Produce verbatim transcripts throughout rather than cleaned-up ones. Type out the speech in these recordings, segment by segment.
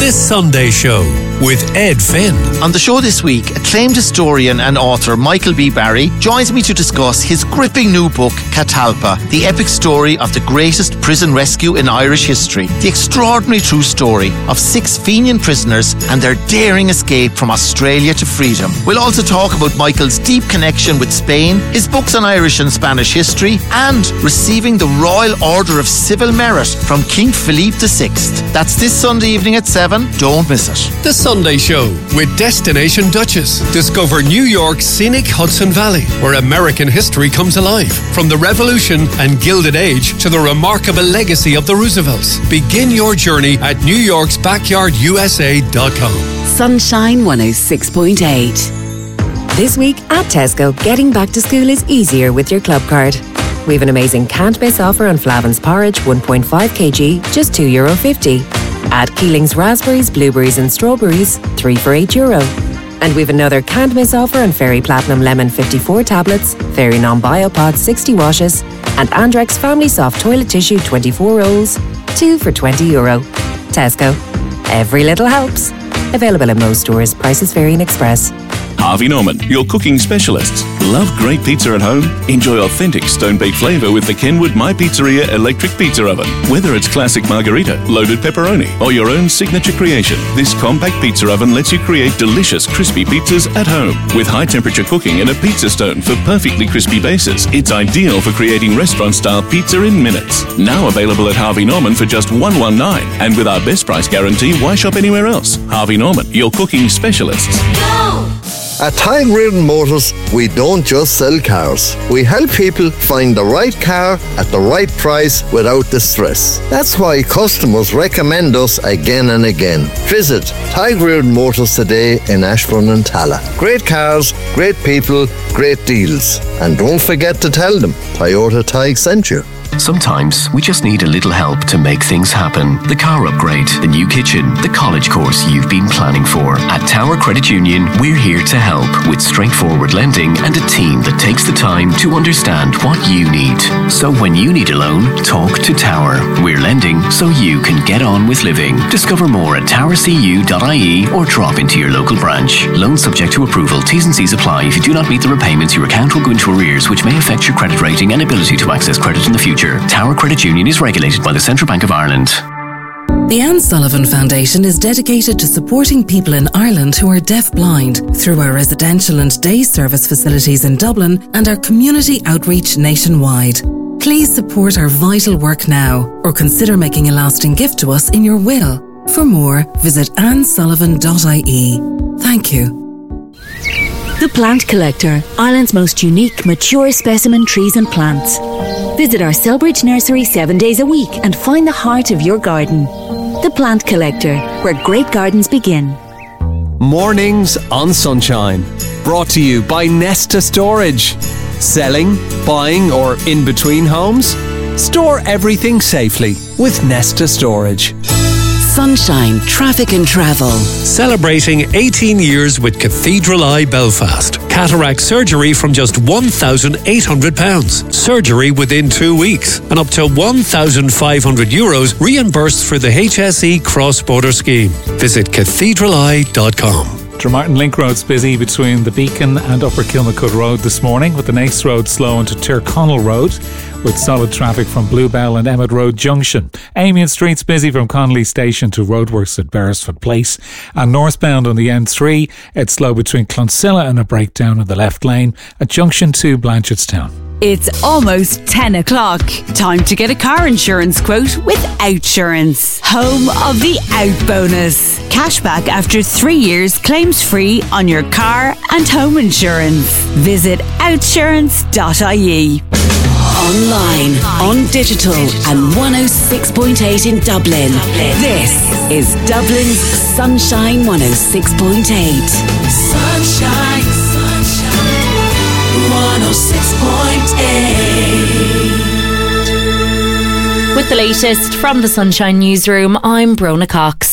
This Sunday Show with Ed Finn. On the show this week, acclaimed historian and author Michael B. Barry joins me to discuss his gripping new book, Catalpa, the epic story of the greatest prison rescue in Irish history. The extraordinary true story of six Fenian prisoners and their daring escape from Australia to freedom. We'll also talk about Michael's deep connection with Spain, his books on Irish and Spanish history, and receiving the Royal Order of Civil Merit from King Philippe the Sixth. That's this Sunday evening at seven. Don't miss it. The Sunday Show with Destination Duchess. Discover New York's scenic Hudson Valley, where American history comes alive. From the Revolution and Gilded Age to the remarkable legacy of the Roosevelts. Begin your journey at new yorks backyard u s a dot com. Sunshine one oh six point eight. This week at Tesco, getting back to school is easier with your club card. We have an amazing can't miss offer on Flavin's porridge, one point five kilograms, just two euro fifty. Add Keeling's raspberries, blueberries and strawberries, three for eight euro. And we've another can't miss offer on Fairy Platinum Lemon fifty-four tablets, Fairy Non-Biopod sixty washes, and Andrex Family Soft Toilet Tissue twenty-four rolls, two for twenty euro. Tesco. Every little helps. Available in most stores. Prices vary in Express. Harvey Norman, your cooking specialists. Love great pizza at home? Enjoy authentic stone-baked flavour with the Kenwood My Pizzeria electric pizza oven. Whether it's classic margarita, loaded pepperoni, or your own signature creation, this compact pizza oven lets you create delicious crispy pizzas at home. With high-temperature cooking and a pizza stone for perfectly crispy bases, it's ideal for creating restaurant-style pizza in minutes. Now available at Harvey Norman for just one hundred nineteen, and with our best price guarantee, why shop anywhere else? Harvey Norman, your cooking specialists. Go! At Tadhg Reardon Motors, we don't just sell cars. We help people find the right car at the right price without the stress. That's why customers recommend us again and again. Visit Tadhg Reardon Motors today in Ashbourne and Tala. Great cars, great people, great deals. And don't forget to tell them Toyota Tadhg sent you. Sometimes we just need a little help to make things happen. The car upgrade, the new kitchen, the college course you've been planning for. At Tower Credit Union, we're here to help with straightforward lending and a team that takes the time to understand what you need. So when you need a loan, talk to Tower. We're lending so you can get on with living. Discover more at tower c u dot i e or drop into your local branch. Loan subject to approval. T's and C's apply. If you do not meet the repayments, your account will go into arrears, which may affect your credit rating and ability to access credit in the future. Tower Credit Union is regulated by the Central Bank of Ireland. The Anne Sullivan Foundation is dedicated to supporting people in Ireland who are deaf-blind through our residential and day service facilities in Dublin and our community outreach nationwide. Please support our vital work now or consider making a lasting gift to us in your will. For more, visit anne sullivan dot i e. Thank you. The Plant Collector, Ireland's most unique, mature specimen trees and plants. Visit our Selbridge nursery seven days a week and find the heart of your garden. The Plant Collector, where great gardens begin. Mornings on Sunshine. Brought to you by Nesta Storage. Selling, buying or in between homes? Store everything safely with Nesta Storage. Sunshine, traffic and travel. Celebrating eighteen years with Cathedral Eye Belfast. Cataract surgery from just one thousand eight hundred pounds. Surgery within two weeks. And up to one thousand five hundred euros reimbursed for the H S E cross-border scheme. Visit cathedral eye dot com. Dromartin Link Road's busy between the Beacon and Upper Kilmacud Road this morning, with the Nace Road slow into Tyrconnell Road, with solid traffic from Bluebell and Emmett Road Junction. Amiens Street's busy from Connolly Station to roadworks at Beresford Place. And northbound on the N three, it's slow between Clonsilla and a breakdown in the left lane at Junction two, Blanchardstown. It's almost ten o'clock. Time to get a car insurance quote with Outsurance. Home of the Out Bonus. Cashback after three years claims free on your car and home insurance. Visit outsurance dot i e. Online, on digital and one oh six point eight in Dublin. This is Dublin's Sunshine one oh six point eight. Sunshine, sunshine, one oh six point eight. With the latest from the Sunshine Newsroom, I'm Brona Cox.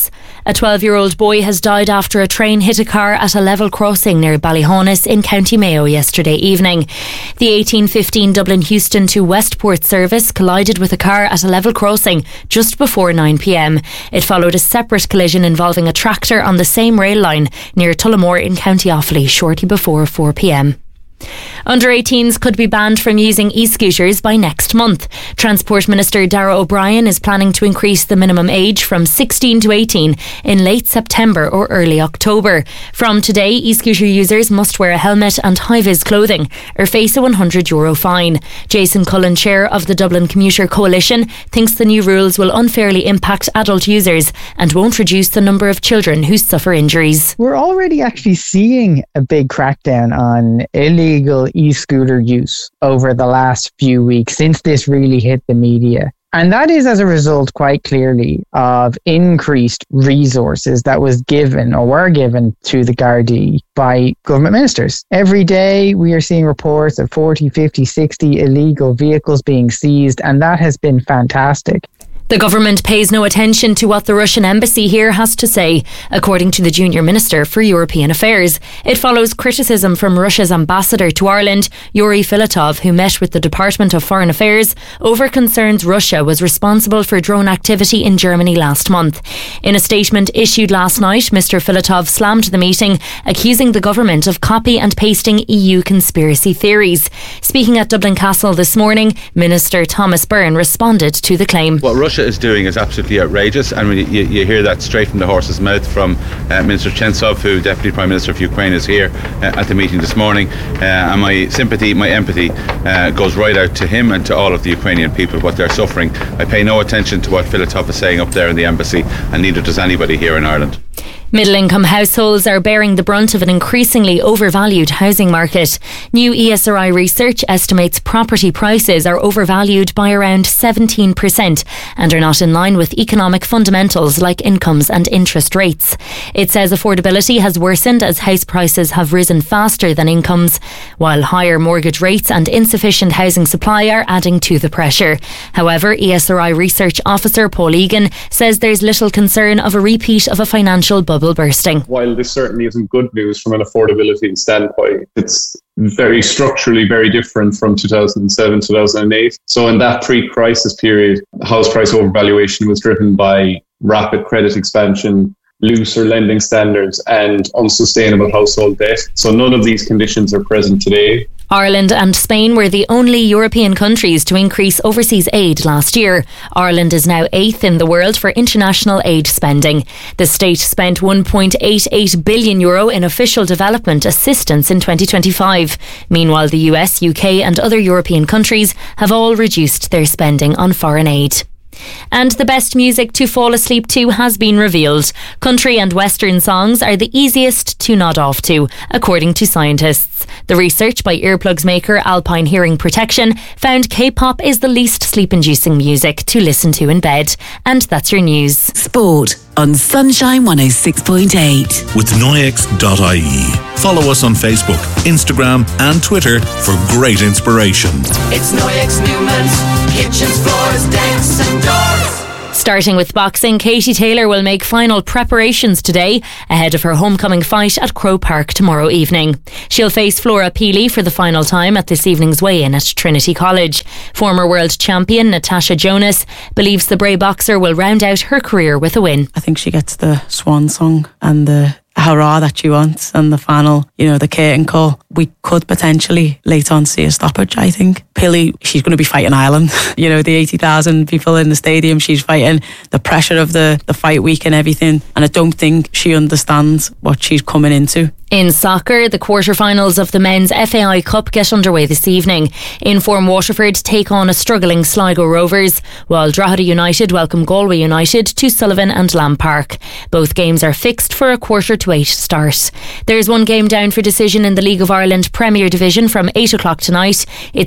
A twelve-year-old boy has died after a train hit a car at a level crossing near Ballyhonus in County Mayo yesterday evening. The eighteen fifteen Dublin Heuston to Westport service collided with a car at a level crossing just before nine p m. It followed a separate collision involving a tractor on the same rail line near Tullamore in County Offaly shortly before four p m. Under eighteens could be banned from using e-scooters by next month. Transport Minister Darragh O'Brien is planning to increase the minimum age from sixteen to eighteen in late September or early October. From today, e-scooter users must wear a helmet and high-vis clothing or face a one hundred euro fine. Jason Cullen, chair of the Dublin Commuter Coalition, thinks the new rules will unfairly impact adult users and won't reduce the number of children who suffer injuries. We're already actually seeing a big crackdown on illegal e-scooter use over the last few weeks since this really hit the media. And that is as a result quite clearly of increased resources that was given or were given to the Gardaí by government ministers. Every day we are seeing reports of forty, fifty, sixty illegal vehicles being seized, and that has been fantastic. The government pays no attention to what the Russian embassy here has to say, according to the Junior Minister for European Affairs. It follows criticism from Russia's ambassador to Ireland, Yuri Filatov, who met with the Department of Foreign Affairs over concerns Russia was responsible for drone activity in Germany last month. In a statement issued last night, Mister Filatov slammed the meeting, accusing the government of copy and pasting E U conspiracy theories. Speaking at Dublin Castle this morning, Minister Thomas Byrne responded to the claim. What Russia is doing is absolutely outrageous, and you, you hear that straight from the horse's mouth from uh, Minister Chensov, who Deputy Prime Minister of Ukraine is here uh, at the meeting this morning, uh, and my sympathy, my empathy uh, goes right out to him and to all of the Ukrainian people, what they're suffering. I pay no attention to what Filatov is saying up there in the embassy, and neither does anybody here in Ireland. Middle-income households are bearing the brunt of an increasingly overvalued housing market. New E S R I research estimates property prices are overvalued by around seventeen percent and are not in line with economic fundamentals like incomes and interest rates. It says affordability has worsened as house prices have risen faster than incomes, while higher mortgage rates and insufficient housing supply are adding to the pressure. However, E S R I research officer Paul Egan says there's little concern of a repeat of a financial bubble bursting. While this certainly isn't good news from an affordability standpoint, it's very structurally very different from two thousand seven, two thousand eight. So in that pre-crisis period, house price overvaluation was driven by rapid credit expansion, looser lending standards and unsustainable household debt. So none of these conditions are present today. Ireland and Spain were the only European countries to increase overseas aid last year. Ireland is now eighth in the world for international aid spending. The state spent one point eight eight billion euro in official development assistance in twenty twenty-five. Meanwhile, the U S, U K and other European countries have all reduced their spending on foreign aid. And the best music to fall asleep to has been revealed. Country and Western songs are the easiest to nod off to, according to scientists. The research by earplugs maker Alpine Hearing Protection found K-pop is the least sleep-inducing music to listen to in bed. And that's your news. Sport on Sunshine one oh six point eight. With Noyex dot I E. Follow us on Facebook, Instagram and Twitter for great inspiration. It's Noyex Newman's kitchens, floors, decks and doors. Starting with boxing, Katie Taylor will make final preparations today ahead of her homecoming fight at Croke Park tomorrow evening. She'll face Flora Peely for the final time at this evening's weigh-in at Trinity College. Former world champion Natasha Jonas believes the Bray boxer will round out her career with a win. I think she gets the swan song and the hurrah that she wants, and the final, you know, the curtain call. We could potentially later on see a stoppage, I think. Peely, she's going to be fighting Ireland. You know, the eighty thousand people in the stadium, she's fighting the pressure of the, the fight week and everything. And I don't think she understands what she's coming into. In soccer, the quarter-finals of the Men's F A I Cup get underway this evening. In-form Waterford take on a struggling Sligo Rovers, while Drogheda United welcome Galway United to Sullivan and Lamb Park. Both games are fixed for a quarter to eight start. There's one game down for decision in the League of Ireland Premier Division from eight o'clock tonight. It's a rings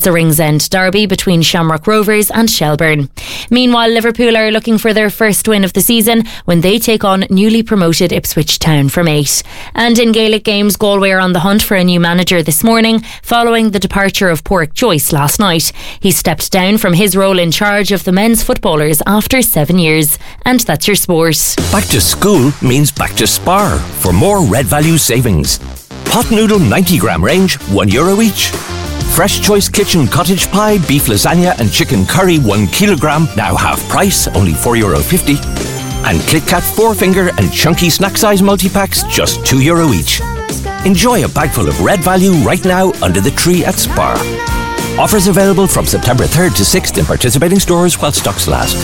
End derby between Shamrock Rovers and Shelbourne. Meanwhile, Liverpool are looking for their first win of the season when they take on newly promoted Ipswich Town from eight. And in Gaelic games, Galway are on the hunt for a new manager this morning following the departure of Pádraig Joyce last night. He stepped down from his role in charge of the men's footballers after seven years. And that's your sport. Back to school means back to Spar for more Red Value savings. Pot noodle ninety gram range, one euro each. Fresh Choice Kitchen cottage pie, beef lasagna and chicken curry one kilogram, now half price, only four euro fifty. And Kit Kat four finger and chunky snack size multi-packs, just two euro each. Enjoy a bag full of Red Value right now under the tree at Spar. Offers available from September third to sixth in participating stores while stocks last.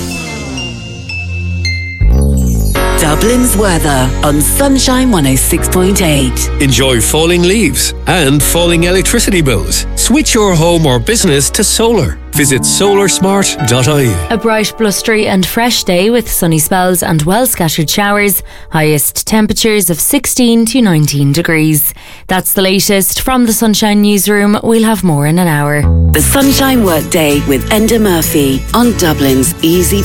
Dublin's weather on Sunshine one oh six point eight. Enjoy falling leaves and falling electricity bills. Switch your home or business to solar. Visit solar smart dot I E. A bright, blustery and fresh day with sunny spells and well-scattered showers. Highest temperatures of sixteen to nineteen degrees. That's the latest from the Sunshine Newsroom. We'll have more in an hour. The Sunshine Workday with Enda Murphy on Dublin's Easy